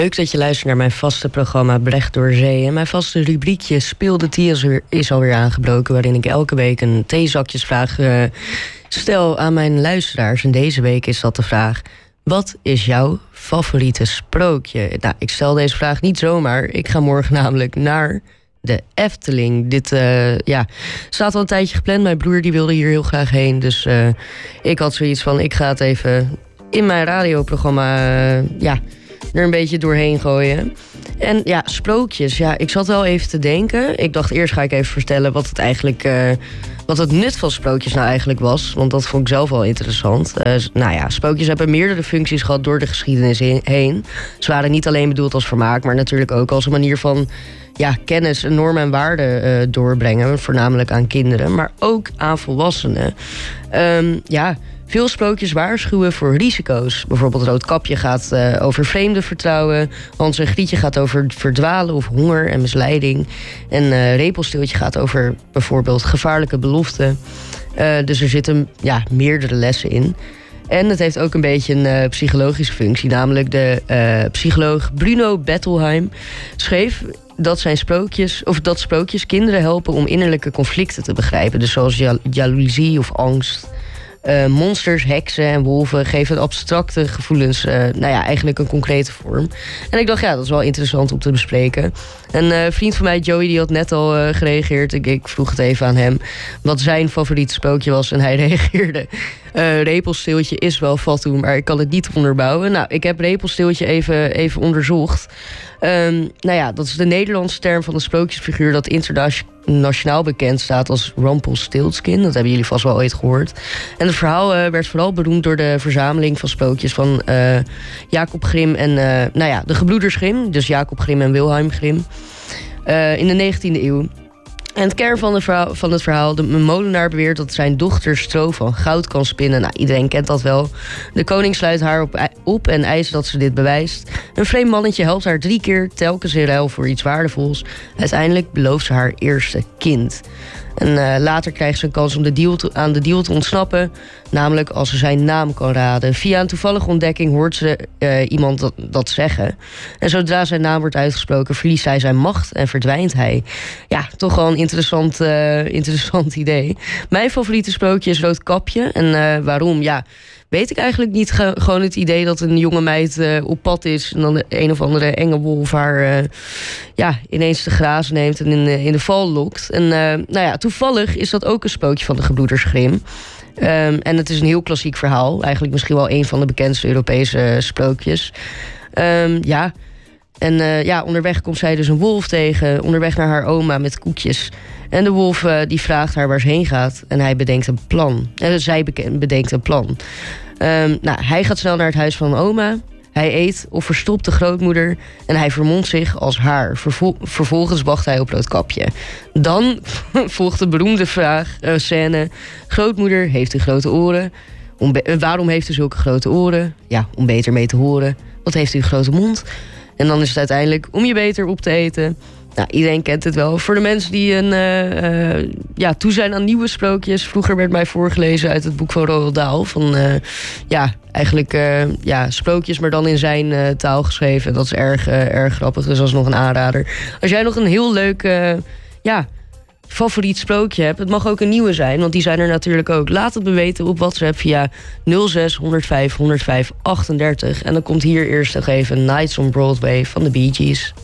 Leuk dat je luistert naar mijn vaste programma Brecht door Zee. En mijn vaste rubriekje Speel de Thee is alweer aangebroken, waarin ik elke week een theezakjesvraag stel aan mijn luisteraars. En deze week is dat de vraag: wat is jouw favoriete sprookje? Nou, ik stel deze vraag niet zomaar. Ik ga morgen namelijk naar de Efteling. Dit staat al een tijdje gepland. Mijn broer die wilde hier heel graag heen. Dus ik had zoiets van, ik ga het even in mijn radioprogramma er een beetje doorheen gooien. En ja, sprookjes. Ja, ik zat wel even te denken. Ik dacht eerst ga ik even vertellen wat het nut van sprookjes nou eigenlijk was. Want dat vond ik zelf wel interessant. Sprookjes hebben meerdere functies gehad door de geschiedenis heen. Ze waren niet alleen bedoeld als vermaak, maar natuurlijk ook als een manier van kennis, normen en waarden doorbrengen. Voornamelijk aan kinderen, maar ook aan volwassenen. Veel sprookjes waarschuwen voor risico's. Bijvoorbeeld Roodkapje gaat over vreemde vertrouwen. Hans en Grietje gaat over verdwalen of honger en misleiding. En Repelsteeltje gaat over bijvoorbeeld gevaarlijke beloften. Dus er zitten meerdere lessen in. En het heeft ook een beetje een psychologische functie. Namelijk de psycholoog Bruno Bettelheim schreef dat sprookjes kinderen helpen om innerlijke conflicten te begrijpen. Dus zoals jaloezie of angst. Monsters, heksen en wolven geven abstracte gevoelens eigenlijk een concrete vorm. En ik dacht, dat is wel interessant om te bespreken. Een vriend van mij, Joey, die had net al gereageerd. Ik vroeg het even aan hem wat zijn favoriete sprookje was. En hij reageerde: Repelsteeltje is wel fatu, maar ik kan het niet onderbouwen. Nou, ik heb Repelsteeltje even onderzocht. Dat is de Nederlandse term van een sprookjesfiguur dat internationaal bekend staat als Rumpelstiltskin. Dat hebben jullie vast wel ooit gehoord. En het verhaal werd vooral beroemd door de verzameling van sprookjes van Jacob Grimm en de gebroeders Grimm. Dus Jacob Grimm en Wilhelm Grimm. In de 19e eeuw. En het kern van het verhaal: de molenaar beweert dat zijn dochter stro van goud kan spinnen. Nou, iedereen kent dat wel. De koning sluit haar op en eist dat ze dit bewijst. Een vreemd mannetje helpt haar 3 keer, telkens in ruil voor iets waardevols. Uiteindelijk belooft ze haar eerste kind. En later krijgt ze een kans om aan de deal te ontsnappen. Namelijk als ze zijn naam kan raden. Via een toevallige ontdekking hoort ze iemand dat zeggen. En zodra zijn naam wordt uitgesproken, verliest hij zijn macht en verdwijnt hij. Ja, toch wel een interessant idee. Mijn favoriete sprookje is Roodkapje. En waarom? Weet ik eigenlijk niet. Gewoon het idee dat een jonge meid op pad is en dan een of andere enge wolf haar ineens te grazen neemt en in de val lokt. En toevallig is dat ook een sprookje van de gebroeders Grimm. En het is een heel klassiek verhaal. Eigenlijk misschien wel een van de bekendste Europese sprookjes. Onderweg komt zij dus een wolf tegen. Onderweg naar haar oma met koekjes. En de wolf die vraagt haar waar ze heen gaat. En hij bedenkt een plan. Zij bedenkt een plan. Hij gaat snel naar het huis van oma. Hij eet of verstopt de grootmoeder. En hij vermomt zich als haar. Vervolgens wacht hij op Roodkapje. Dan volgt de beroemde scène. Grootmoeder, heeft u grote oren? Waarom heeft u zulke grote oren? Ja, om beter mee te horen. Wat heeft u een grote mond? En dan is het uiteindelijk om je beter op te eten. Nou, iedereen kent het wel. Voor de mensen die toe zijn aan nieuwe sprookjes. Vroeger werd mij voorgelezen uit het boek van Roald Dahl. Van sprookjes, maar dan in zijn taal geschreven. En dat is erg grappig, dus dat is nog een aanrader. Als jij nog een heel leuk favoriet sprookje hebt, het mag ook een nieuwe zijn, want die zijn er natuurlijk ook. Laat het me weten op WhatsApp via 06 105 105 38. En dan komt hier eerst nog even Nights on Broadway van de Bee Gees.